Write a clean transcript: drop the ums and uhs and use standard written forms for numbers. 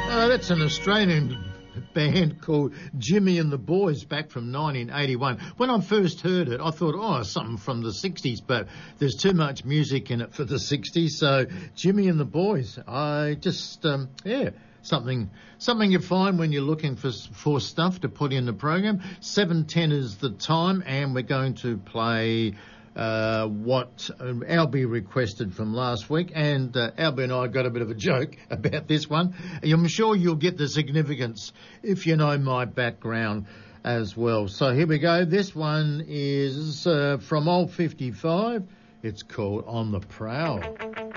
That's an Australian band called Jimmy and the Boys back from 1981. When I first heard it, I thought, oh, something from the 60s, but there's too much music in it for the 60s. So Jimmy and the Boys, I just, something you find when you're looking for stuff to put in the program. 7:10 is the time, and we're going to play what Albie requested from last week, and Albie and I got a bit of a joke about this one. I'm sure you'll get the significance if you know my background as well. So here we go. This one is from Old 55. It's called On the Prowl.